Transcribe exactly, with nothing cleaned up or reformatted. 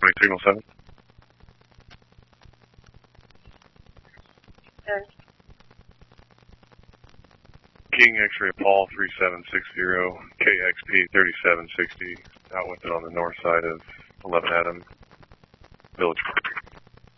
Signal seven. Okay. King X-ray Paul three seven six zero, K X P thirty-seven sixty, out with it on the north side of eleven Adam Village Park.